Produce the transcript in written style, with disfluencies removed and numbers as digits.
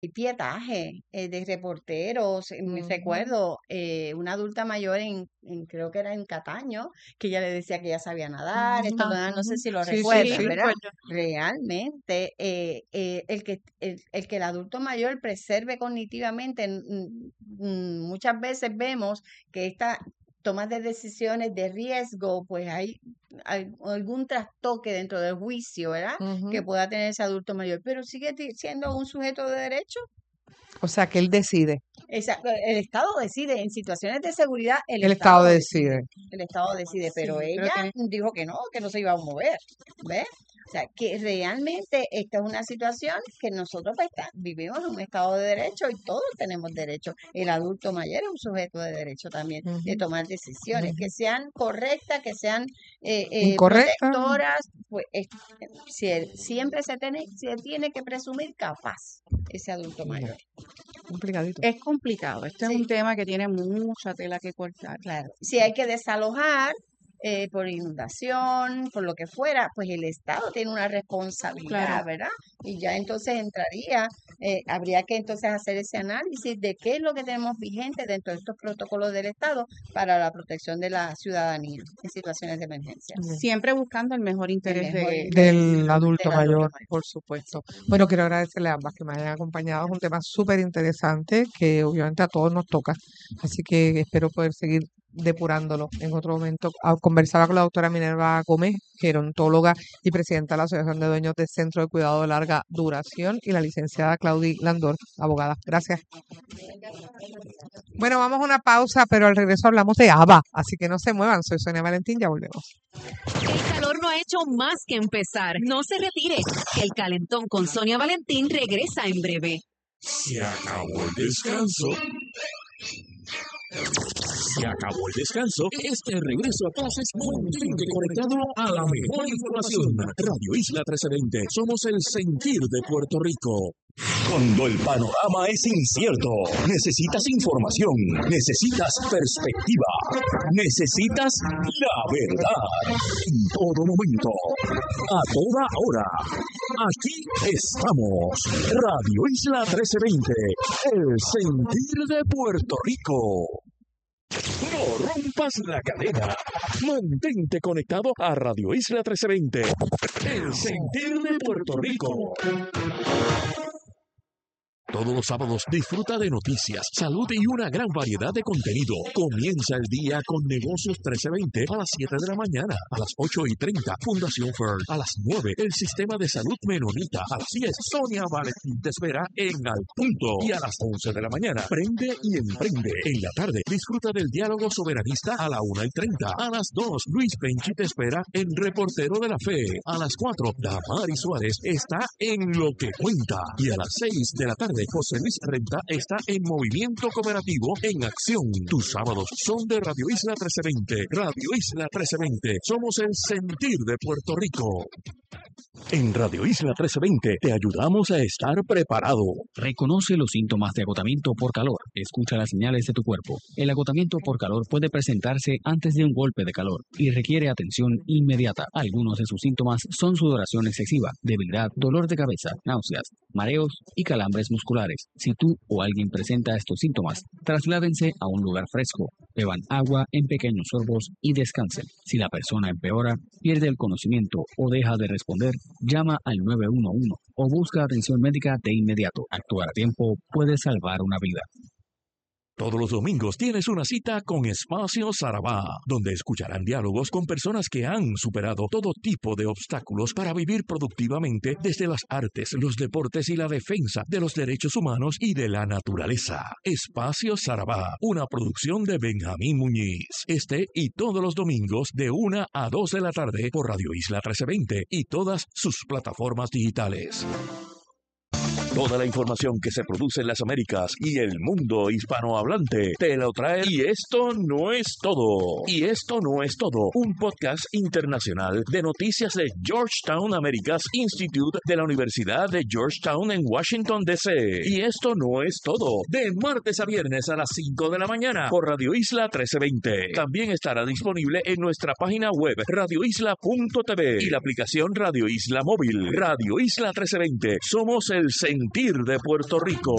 pietaje de reporteros. Me recuerdo una adulta mayor creo que era en Cataño, que ella le decía que ella sabía nadar, esto, no sé si lo Sí, recuerdas, sí, ¿verdad? recuerdo. Realmente, el que el adulto mayor preserve cognitivamente, muchas veces vemos que esta tomas de decisiones de riesgo, pues hay algún trastoque dentro del juicio, ¿verdad? Que pueda tener ese adulto mayor, pero sigue siendo un sujeto de derecho. O sea, que él decide. Exacto, el Estado decide, en situaciones de seguridad, el El Estado Estado decide. decide. El Estado decide, pero Sí, pero ella tiene. dijo que no se iba a mover, ¿ves? O sea, que realmente esta es una situación que nosotros pues, vivimos en un Estado de derecho y todos tenemos derecho. El adulto mayor es un sujeto de derecho también de tomar decisiones, que sean correctas, que sean Incorrecta. protectoras, pues siempre se tiene que presumir capaz ese adulto mayor. Complicadito. Es complicado. Este es Sí. un tema que tiene mucha tela que cortar. Claro, si hay que desalojar por inundación, por lo que fuera, pues el Estado tiene una responsabilidad, Claro. ¿verdad? Y ya entonces habría que entonces hacer ese análisis de qué es lo que tenemos vigente dentro de estos protocolos del Estado para la protección de la ciudadanía en situaciones de emergencia. Siempre buscando el mejor interés mejor de... interés Del adulto del adulto mayor, mayor. por supuesto. Bueno, quiero agradecerle a ambas que me hayan acompañado. Es un tema súper interesante que obviamente a todos nos toca. Así que espero poder seguir depurándolo en otro momento. Conversaba con la doctora Minerva Gómez, gerontóloga y presidenta de la Asociación de Dueños del Centro de Cuidado de Larga Duración, y la licenciada Claudia Landor, abogada. Gracias. Bueno, vamos a una pausa, pero al regreso hablamos de ABBA, así que no se muevan. Soy Sonia Valentín, ya volvemos. El calor no ha hecho más que empezar. No se retire, que el calentón con Sonia Valentín regresa en breve. Se acabó el descanso. Se acabó el descanso. Este regreso a clases mantente conectado a la mejor información. Radio Isla 1320. Somos el sentir de Puerto Rico. Cuando el panorama es incierto, necesitas información, necesitas perspectiva, necesitas la verdad. En todo momento, a toda hora. Aquí estamos. Radio Isla 1320. El sentir de Puerto Rico. No rompas la cadena. Mantente conectado a Radio Isla 1320. El sentir de Puerto Rico. Todos los sábados disfruta de noticias, salud y una gran variedad de contenido. Comienza el día con Negocios 1320 a las 7 de la mañana, a las 8:30, Fundación Fern, a las 9, el Sistema de Salud Menonita, a las 10, Sonia Valentín te espera en Al Punto, y a las 11 de la mañana, Prende y Emprende. En la tarde, disfruta del Diálogo Soberanista a la 1:30, a las 2, Luis Penchi te espera en Reportero de la Fe, a las 4, Damari Suárez está en Lo que Cuenta, y a las 6 de la tarde, José Luis Renta está en Movimiento Cooperativo en Acción. Tus sábados son de Radio Isla 1320. Radio Isla 1320. Somos el sentir de Puerto Rico. En Radio Isla 1320 te ayudamos a estar preparado. Reconoce los síntomas de agotamiento por calor. Escucha las señales de tu cuerpo. El agotamiento por calor puede presentarse antes de un golpe de calor y requiere atención inmediata. Algunos de sus síntomas son sudoración excesiva, debilidad, dolor de cabeza, náuseas, mareos y calambres musculares. Si tú o alguien presenta estos síntomas, trasládense a un lugar fresco, beban agua en pequeños sorbos y descansen. Si la persona empeora, pierde el conocimiento o deja de responder, llama al 911 o busca atención médica de inmediato. Actuar a tiempo puede salvar una vida. Todos los domingos tienes una cita con Espacio Sarabá, donde escucharán diálogos con personas que han superado todo tipo de obstáculos para vivir productivamente desde las artes, los deportes y la defensa de los derechos humanos y de la naturaleza. Espacio Sarabá, una producción de Benjamín Muñiz. Este y todos los domingos de 1 a 2 de la tarde por Radio Isla 1320 y todas sus plataformas digitales. Toda la información que se produce en las Américas y el mundo hispanohablante te lo trae. Y esto no es todo. Y esto no es todo. Un podcast internacional de noticias de Georgetown Americas Institute de la Universidad de Georgetown en Washington, D.C. Y esto no es todo. De martes a viernes a las 5 de la mañana por Radio Isla 1320. También estará disponible en nuestra página web radioisla.tv y la aplicación Radio Isla Móvil. Radio Isla 1320. Somos el centro sentir de Puerto Rico.